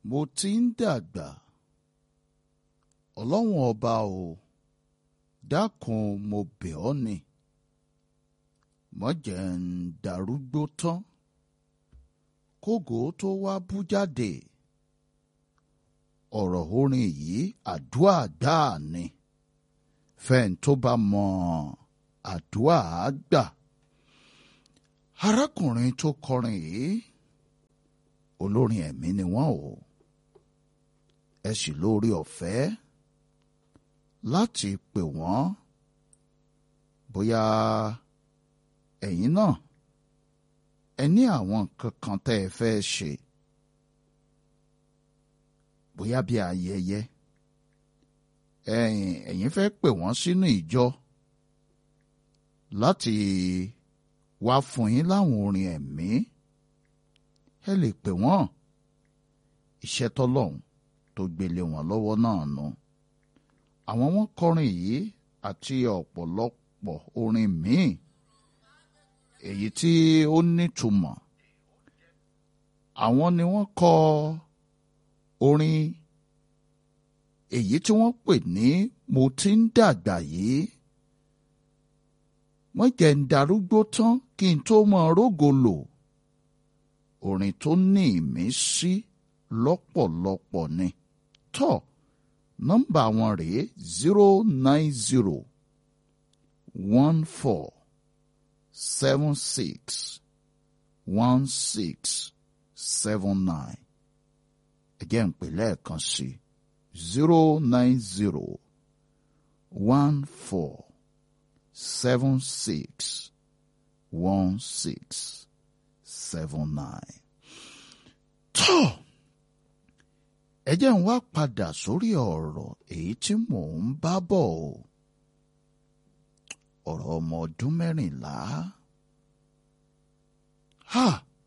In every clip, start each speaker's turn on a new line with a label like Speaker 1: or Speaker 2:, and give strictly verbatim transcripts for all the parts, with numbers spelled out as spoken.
Speaker 1: mo ti ń dàgbà ọlọ́run ọba o dákun mo bẹ̀ ọ́ ni má jẹ́ ń darúgbó tán kógo tó wá bú jáde ọ̀rọ̀ orin yìí àdúà gbáà ni fẹ́ẹ̀n tó bá mọ àdúà gbà arákùnrin tó kọrin yìí olórin ẹ̀mí ni wọ́n o ẹ sì lórí ọ̀fẹ́ láti pè wọ́n bóyá ẹ̀yin náà ẹ ní àwọn nǹkan kan tẹ́ ẹ fẹ́ ṣe bóyá bí ayẹyẹ ẹ̀yin ẹ̀yin fẹ́ pè wọ́n sínú ìjọ láti wá fún yín láwọn orin ẹ̀mí ẹ lè pè wọ́n iṣẹ́ tọ́lọ́hun tó gbélé wọn lọ́wọ́ náà nù àwọn wọn kọrin yìí àti ọ̀pọ̀lọpọ̀ orin míì èyí tí ó nítumọ̀ àwọn ni wọ́n kọ orin èyí tí wọ́n pè ní mo ti ń dàgbà yìí wọ́n jẹ́ ń darúgbó tán kí n tó mọ rógo lò orin tó ní ìmísí lọ́pọ̀lọpọ̀ ni tọ́ nọ́mbà wọn rèé zero nine zero one four seven six one six seven nine ẹ̀jẹ̀ ń pè lẹ́ẹ̀kan sí zero nine zero one four seven six one six seven nine. tó ẹ jẹ́ ń wá padà sórí ọ̀rọ̀ èyí tí mò ń bá bọ̀ o ọ̀rọ̀ ọmọ ọdún mẹ́rìnlá ha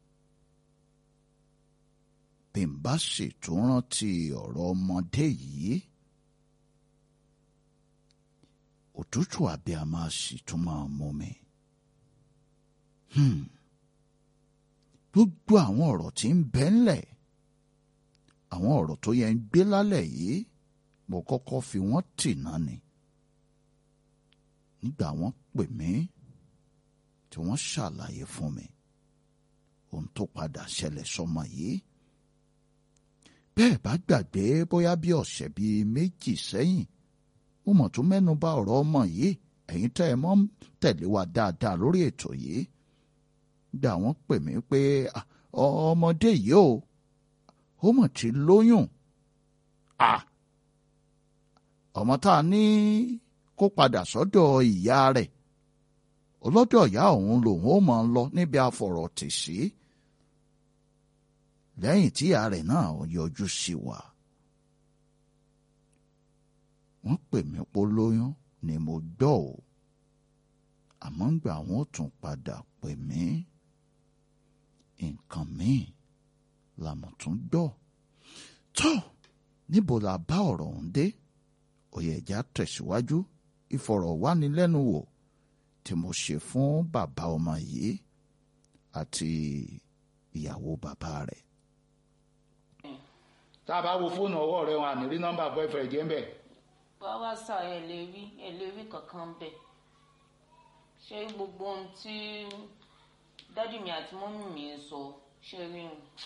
Speaker 1: bí n bá ṣètò rántí ọ̀rọ̀ ọmọdé yìí òtútù àbí a máa sì tún máa mú mi hmm. gbogbo àwọn ọ̀rọ̀ tí ń bẹ ńlẹ̀ àwọn ọ̀rọ̀ tó yẹ ń gbé lálẹ́ yìí mo kọ́kọ́ fi wọ́n tì náà ni nígbà wọ́n pè mí tí wọ́n ṣàlàyé fún mi ohun tó padà ṣẹlẹ̀ sọ́mọ yìí bẹ́ẹ̀ bá gbàgbé bóyá bí ọ̀sẹ̀ bíi méjì sẹ́yìn mo mọ̀ tún mẹ́nu bà ọ̀rọ̀ ọmọ yìí ẹ̀yin tẹ́ ẹ mọ́ ń tẹ̀lé wa dáadáa lórí ètò yìí gbà wọ́n pè mí pé ọmọdé yìí o ó mọ̀ tí lóyún ọmọ tá a ní kó padà sọ́dọ̀ ìyá rẹ̀ ọlọ́dọ̀ ìyá òun lòun ó máa ń lọ níbi àfọ̀rọ̀tì sí lẹ́yìn tí ìyá rẹ̀ náà yọjú sí wa. wọ́n pè mí pó lóyún ni mo gbọ́ o àmọ́ ń gbà wọ́n tún padà pè mí nǹkan míì làmọ̀ tún gbọ́ tó níbo la bá ọ̀rọ̀ ọ̀hún dé òye ẹ̀já tẹ̀síwájú ìfọ̀rọ̀wánilẹ́nuwò tí mo ṣe fún bàbá ọmọ yìí àti ìyàwó bàbá rẹ̀.
Speaker 2: tá a bá wo fóònù ọwọ́ rẹ̀ wọn àní rí nọ́mbà boyfriend jẹ́ ń bẹ̀.
Speaker 3: wá wá sá ẹ lè rí ẹ lè rí kankan bẹ́ẹ̀ ṣé gbogbo ohun tí dádì mi àti mọ́mì mi ń sọ ṣe rí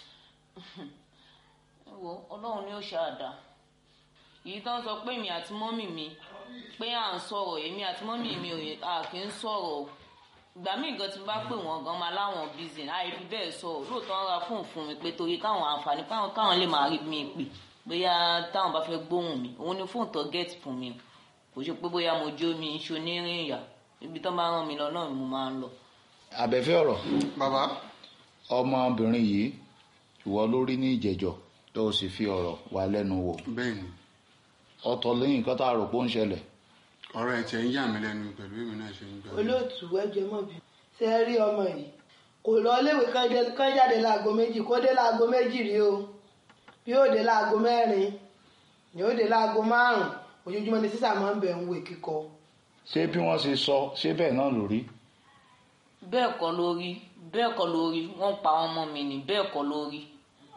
Speaker 3: wo ọlọ́run ni ó ṣáàdá èyí tó ń sọ pé èmi àti mọ́mì mi pé à ń sọ̀rọ̀ èmi àti mọ́mì mi à kì í sọ̀rọ̀ ìgbà míì gan tí bá pè wọ́n gan máa láwọn bízì àìfi bẹ́ẹ̀ sọ̀rọ̀ lóòótọ́ ń ra fóònù fún mi pé torí káwọn àǹfààní káwọn káwọn lè máa rí mi pè bóyá táwọn bá fẹ́ gbóhùn mi òun ni fóònù tó gẹ́ẹ̀tì fún mi kò ṣe pé bóyá mo jó mi iṣu onírìn ìyà ibi tó bá rán mi lọ náà ni mo máa ń lọ.
Speaker 2: àbẹ̀fẹ́ ọ̀rọ̀
Speaker 4: bàbá
Speaker 2: ọmọbìnrin yìí ìwọ lórí ní ìjẹjọ tó o sì fi ọ̀rọ̀ wá lẹ́nu wò.
Speaker 4: bẹ́ẹ̀ni.
Speaker 2: ọ̀tọ̀ lẹ́yìn nǹkan tá a rò pé ó ń ṣẹlẹ̀.
Speaker 4: ọ̀rọ̀ ẹ̀ tẹ̀ ń yà mí lẹ́nu pẹ̀lú èmi náà ṣe ń gbà.
Speaker 5: olóòtú ẹjọ mọ bí ṣe rí ọmọ yìí kò lọ léèwé kán jáde láago méjì kó dé láago méjì rí o bí ó dé láago mẹ́rin ni ó dé láago márùn ojoojúmọ́ ni sísà máa ń bẹ̀ ń wé kíkọ.
Speaker 2: ṣé bí wọ́n ṣe sọ ṣé bẹ́ẹ̀ náà ló rí.
Speaker 3: bẹ́ẹ̀ kọ́ ló rí bẹ́ẹ̀ kọ́ ló rí wọ́n pa ọmọ mi ní bẹ́ẹ̀ kọ́ ló rí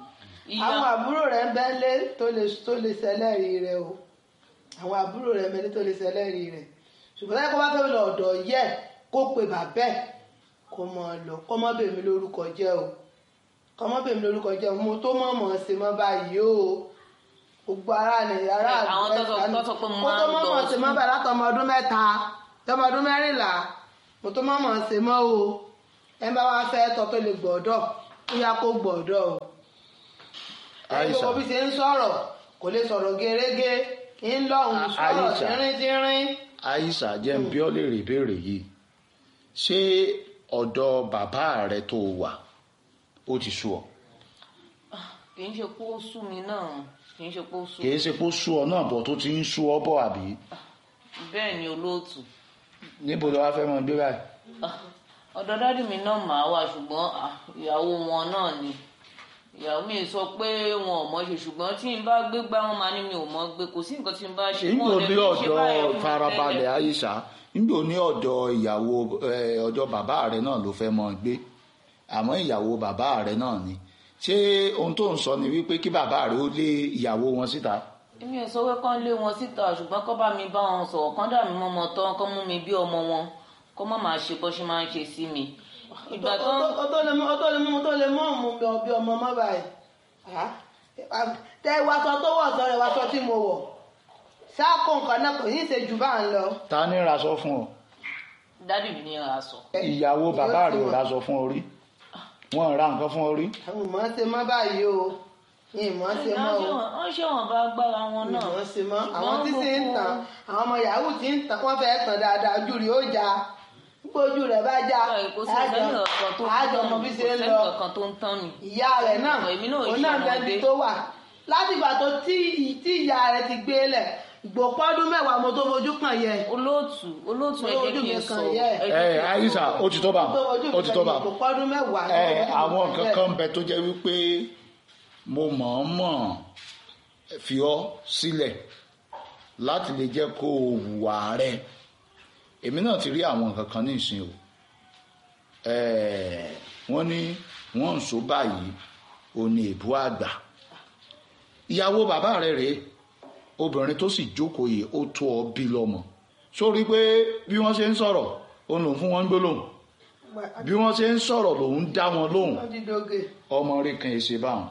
Speaker 5: àwọn àbúrò rẹ̀ ń bẹ́lẹ̀ tó lè tó lè ṣẹlẹ́rìí rẹ̀ o àwọn àbúrò rẹ̀ ń bẹ́lẹ̀ tó lè ṣẹlẹ́rìí rẹ̀ ṣùgbọ́n láyé kó bá fẹ́ lọ ọ̀dọ̀ yẹ kó pe bàbẹ́ kó mọ lọ kó mọ bèmí lórúkọ jẹ́ o kó mọ bèmí lórúkọ jẹ́ o mo tó mọ̀ mọ̀ ṣe mọ́ báyìí o gbogbo ara nàìjíríà ara
Speaker 3: àwọn tó sọ pé mo
Speaker 5: mo
Speaker 3: máa
Speaker 5: tó
Speaker 3: ń
Speaker 5: mọ̀
Speaker 3: lọ
Speaker 5: mọ̀ ṣe mọ́ báyìí látọmọ ọdún mẹ́ta tọmọ ọdún mẹ́rìnlá mo tó mọ̀ mọ̀ ṣe mọ́ o ẹ bá wá fẹ́ tọ́ tó lè gbọ́dọ̀ ó yá kó gbọ́dọ̀ o ẹni gbogbo bí ṣe ń sọ̀rọ̀ kò lè sọ̀rọ̀ gẹ́rẹ́gẹ́ ń lọ́hùn sọ̀rọ̀ tínrín-tínrín.
Speaker 1: Aisha jẹ́ ń bí ọ́ lè rí béèrè yìí ṣé ọ̀dọ̀ bàbá rẹ tó wà ó ti sú ọ.
Speaker 3: kì í ṣe pé ó sú mi náà kì í ṣe pé ó sú.
Speaker 1: kì í ṣe pé ó sú ọ náà bọ̀ tó ti ń sú ọ bọ̀ àbí.
Speaker 3: bẹ́ẹ̀ ni olóòtú.
Speaker 1: níbo ló wá fẹ́ mọ gbé báyìí.
Speaker 3: ọ̀dọ̀ dádì mi náà màá wà ṣùgbọ́n ìyàwó wọn náà ni ìyàwó mi sọ pé wọn ò mọ̀ ṣe ṣùgbọ́n tí n bá gbé gbá wọn máa ní mi ò mọ̀ gbé kò sí nǹkan tí n bá ṣe.
Speaker 1: nígbò ní ọ̀dọ̀ farabalẹ̀ Aisha nígbò ní ọ̀dọ̀ ìyàwó ọ̀dọ̀ bàbá rẹ náà ló fẹ́ mọ gbé àmọ́ ìyàwó bàbá rẹ náà ni ṣé ohun tó ń sọ ni wípé kí bàbá rẹ ó lé ìyàwó wọn síta.
Speaker 3: èmi ò sọ pé kán lé wọn síta ṣùgbọ́n kán bá mi bá wọn sọ̀rọ̀ kán dà mí mọ́mọ́ tán kán mú mi bí ọmọ wọn kó má máa ṣe bó ṣe máa ń ṣe sí mi. ìgbà tó ń.
Speaker 5: ó tó lè mú ó tó lè mú tó lè mú ọmọ mi ọbí ọmọ mọ́ báyìí tẹ ìwàsọ tó wọ̀ sọ rẹ̀ ìwàsọ tí mo wọ̀ ṣáàkó nǹkan náà kò ní í ṣe jù bá ń lọ.
Speaker 1: ta ní raṣọ fún ọ.
Speaker 3: dádì mi ní raṣọ.
Speaker 1: ìyàwó bàbá rẹ ò raṣọ fún orí wọn ra nǹkan fún orí.
Speaker 5: àwọn ìmọ̀ ṣe mọ́ báyìí o ìmọ̀ ṣe mọ́ o.
Speaker 3: wọ́n ṣe wọn bá gbára wọn náà.
Speaker 5: ìmọ̀ ṣe mọ́ àwọn tí sì ń tàn àwọn ọmọ yahoo tí ń tàn wọ́n fẹ́ẹ́ tàn dáadáa ojú rí ó já gbójú rẹ̀ bá já àjọ ọmọ bí ṣe ń lọ ìyá rẹ̀ náà òun náà bẹ́ẹ̀ tó wà látìgbà tó tí ìyá rẹ̀ ti gbé lẹ̀ gbòpọ́dún mẹ́wàá mo tó fojú kàn yẹ.
Speaker 3: olóòtú olóòtú ẹ jẹ́ kí n sọ.
Speaker 1: ẹ Aisha ó ti tó bá ó ti tó bá
Speaker 5: gbòpọ́dún mẹ́wàá.
Speaker 1: ẹ àwọn nǹkan kan bẹ tó jẹ́ wípé mo mọ̀ọ́mọ̀ fi ọ́ sílẹ̀ láti lè jẹ́ kó o hùwà rẹ̀ èmi náà ti rí àwọn nǹkan kan ní ìsìn o wọ́n ní wọ́n ń so báyìí o ní èbú àgbà ìyàwó bàbá rẹ̀ rèé obìnrin tó sì jókòó yìí ó tó ọ bí lọ́mọ sórí pé bí wọ́n ṣe ń sọ̀rọ̀ òun lòun fún wọn gbólóhùn bí wọ́n ṣe ń sọ̀rọ̀ lòun dá wọn lóhùn ọmọ rẹ̀ kan èsè báwọn.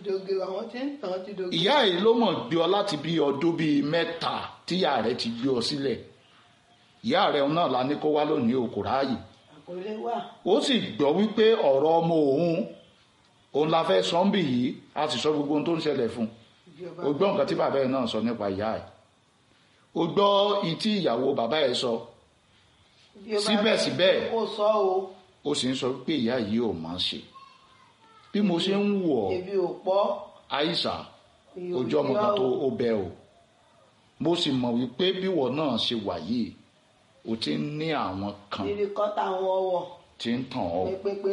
Speaker 1: ìyá yìí ló mọ̀ gbé ọ láti bí ọdún bíi mẹ́ta tíyà rẹ̀ ti gbé ọ sílẹ̀ ìyá rẹ̀ náà la ní kó wá lónìí o kò ráàyè ó sì gbọ́ wípé ọ̀rọ̀ ọmọ òun òun la fẹ́ sọ́ńbì yìí a sì sọ gbogbo ohun tó ń ṣẹlẹ̀ fún un o gbọ́ nǹkan tí bàbá ẹ̀ náà sọ nípa ìyá ẹ̀ o gbọ́ ihun tí ìyàwó bàbá ẹ̀ sọ síbẹ̀síbẹ̀ o sì ń sọ pé ìyá yìí ò máa ṣe bí mo ṣe ń wù ọ́ Aisha ojú ọmọ kan tó o bẹ o mo sì mọ̀ wípé bíwọ náà ṣe wà yìí o ti ń ní àwọn kan tí ń tàn ọ́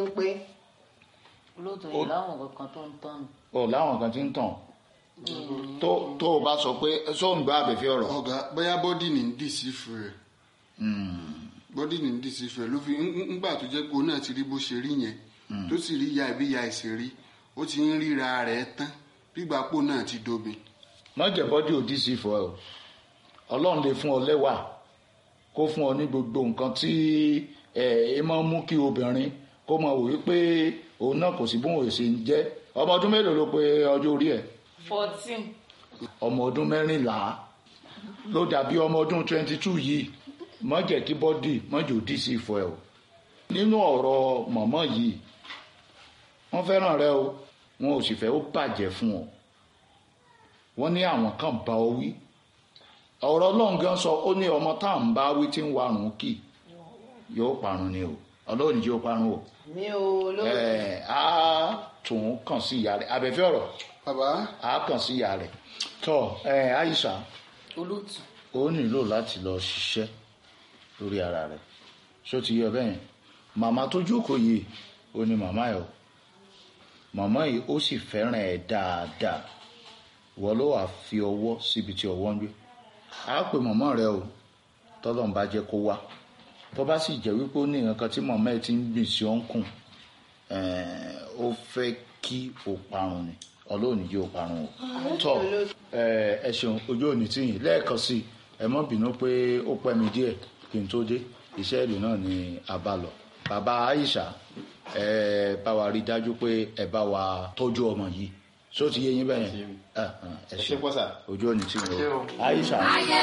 Speaker 3: olóòtú yìí láwọn kankan tó ń tàn.
Speaker 1: ọ láwọn kan tí ń tàn tó tó o bá sọ pé sóun gbá àbẹ̀fẹ́ ọ̀rọ̀.
Speaker 4: ọ̀gá bóyá bọ́dì ní dìsífù rẹ̀ bọ́dì ní dìsífù rẹ̀ ló fi ńgbà tó jẹ́ pé òun náà ti rí bó ṣe rí yẹn tó sì rí ya ìbí ya ìṣe rí ó ti ń ríra rẹ̀ tán gbígbà pò náà ti dobi.
Speaker 1: má jẹ́ bọ́dì ò dìsífù ẹ o ọlọ́run lè fún ọ lẹ́wà kó fún ọ ní gbogbo nǹkan tí ẹ ẹ máa ń mú kí obìnrin kó máa wò wípé òun náà kò sí bóun ò ṣe ń jẹ́ ọmọ ọdún mélòó ló pé ọjọ́ orí ẹ̀.
Speaker 3: fourteen.
Speaker 1: ọmọ ọdún mẹ́rìnlá ló dàbí ọmọ ọdún twenty two yìí má jẹ́ kí bọ́dì má jò dì sí ìfọ̀ ẹ̀ o. nínú ọ̀rọ̀ mọ̀mọ́ yìí wọ́n fẹ́ràn rẹ o wọn ò sì fẹ́ ó bàjẹ́ fún ọ. wọ́n ní àwọn kan bá ọ wí ọ̀rọ̀ Ọlọ́run gan sọ ó ní ọmọ tá à ń bá wí tí ń warùn kì yóò parun ni o Ọlọ́run ní yóò parun o.
Speaker 5: mi ò lóòótọ́.
Speaker 1: ẹ á tún kàn sí ìyá rẹ̀ abẹ́fẹ́ ọ̀rọ̀
Speaker 4: bàbá
Speaker 1: á kàn sí ìyá rẹ̀ tọ́ ẹ Aisha
Speaker 3: olóòtú.
Speaker 1: ó nílò láti lọ ṣiṣẹ́ lórí ara rẹ̀ ṣó ti yẹ bẹ́ẹ̀ màmá tó jókòó yìí ó ní màmá ẹ̀ o màmá yìí ó sì fẹ́ràn ẹ̀ dáadáa wọ́n ló wàá fi ọwọ́ síbi tí ọwọ́ ń gbé á pè màmá rẹ̀ o tọ́lọ́run bá jẹ́ kó wá tó bá sì jẹ́ wípé ó ní nǹkan tí màmá ẹ̀ ti ń gbìn sí ọ̀nkùn ó fẹ́ kí o parun ni
Speaker 2: ọlọ́ọ̀ni yóò parun o tọ́ ẹ ṣeun ojú òní tìyìn lẹ́ẹ̀kan sí ẹ mọ́ bínú pé ó pẹ́ mi díẹ̀ kí n tó dé iṣẹ́ ìlú náà ni a bá lọ bàbá Aisha ẹ bá wa rí dájú pé ẹ bá wa tọ́jú ọmọ yìí só ti yé yín bẹ́ẹ̀ yẹn ẹ ṣe ojú òní tìyìn o Aisha.